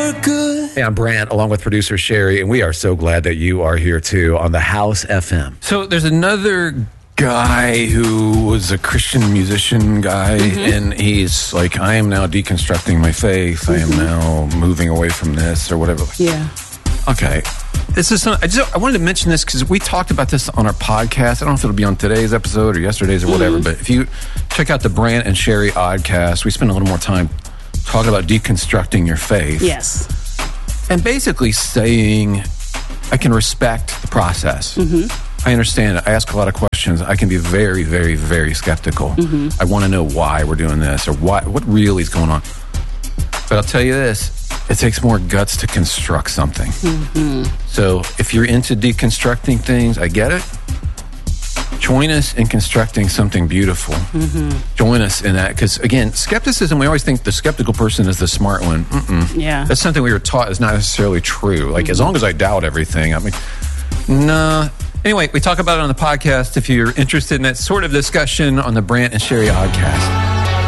Hey, I'm Brant, along with producer Sherry, and we are so glad that you are here too on the House FM. So there's another guy who was a Christian musician guy, and he's like, I am now deconstructing my faith. I am now moving away from this or whatever. Yeah. Okay. This is I wanted to mention this because we talked about this on our podcast. I don't know if it'll be on today's episode or yesterday's or whatever, but if you check out the Brant and Sherry Oddcast, we spend a little more time talking about deconstructing your faith. Yes. And basically saying, I can respect the process. I understand it. I ask a lot of questions. I can be very, very, very skeptical. I want to know why we're doing this or what really is going on. But I'll tell you this, it takes more guts to construct something. So if you're into deconstructing things, I get it. Join us in constructing something beautiful. Join us in that. Because, again, skepticism, we always think the skeptical person is the smart one. Yeah. That's something we were taught is not necessarily true. Like, as long as I doubt everything, I mean, nah. Anyway, we talk about it on the podcast if you're interested in that sort of discussion on the Brant and Sherry Oddcast.